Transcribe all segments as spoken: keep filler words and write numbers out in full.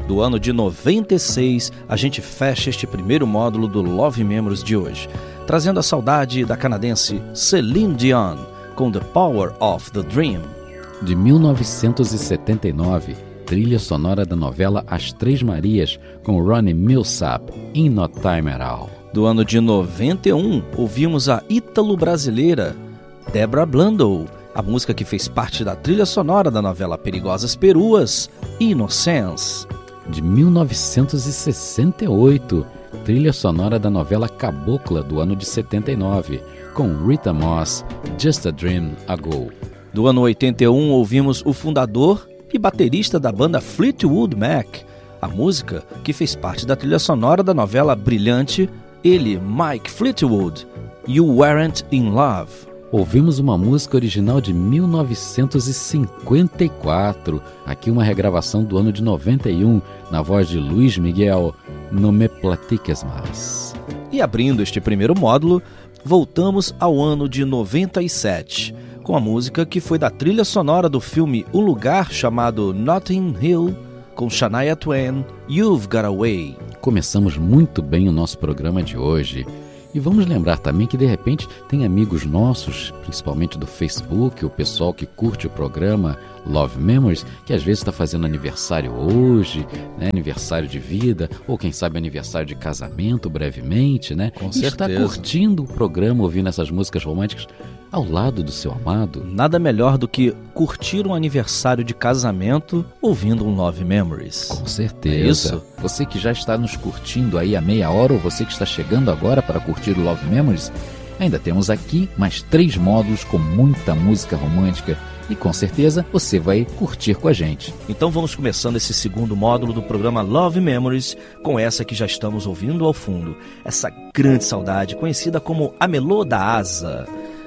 do ano de noventa e seis, a gente fecha este primeiro módulo do Love Memories de hoje, trazendo a saudade da canadense Celine Dion, com The Power of the Dream. De mil novecentos e setenta e nove, trilha sonora da novela As Três Marias, com Ronnie Milsap, In No Time At All. Do ano de noventa e um, ouvimos a ítalo-brasileira Debra Blando, a música que fez parte da trilha sonora da novela Perigosas Peruas, Innocence. De mil novecentos e sessenta e oito, trilha sonora da novela Cabocla, do ano de setenta e nove, com Rita Moss, Just a Dream Ago. Do ano oitenta e um, ouvimos o fundador e baterista da banda Fleetwood Mac, a música que fez parte da trilha sonora da novela brilhante, ele, Mike Fleetwood, You Weren't in Love. Ouvimos uma música original de mil novecentos e cinquenta e quatro, aqui uma regravação do ano de noventa e um, na voz de Luiz Miguel, No Me Platiques Más. E abrindo este primeiro módulo, voltamos ao ano de noventa e sete, com a música que foi da trilha sonora do filme Um Lugar Chamado Notting Hill, com Shania Twain, You've Got Away. Começamos muito bem o nosso programa de hoje. E vamos lembrar também que, de repente, tem amigos nossos, principalmente do Facebook, o pessoal que curte o programa Love Memories, que às vezes está fazendo aniversário hoje, né, aniversário de vida, ou quem sabe aniversário de casamento brevemente, né? Com e certeza. Está curtindo o programa, ouvindo essas músicas românticas ao lado do seu amado. Nada melhor do que curtir um aniversário de casamento ouvindo um Love Memories. Com certeza. É isso? Você que já está nos curtindo aí há meia hora, ou você que está chegando agora para curtir o Love Memories, ainda temos aqui mais três módulos com muita música romântica e com certeza você vai curtir com a gente. Então vamos começando esse segundo módulo do programa Love Memories com essa que já estamos ouvindo ao fundo, essa grande saudade conhecida como A Melô da Asa.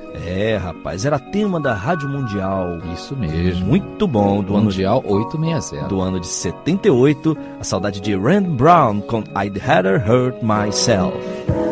É, rapaz, era tema da Rádio Mundial. Isso mesmo. Muito bom. Do Mundial ano de, oitocentos e sessenta. Do ano de setenta e oito, a saudade de Rand Brown com I'd Rather Hurt Myself.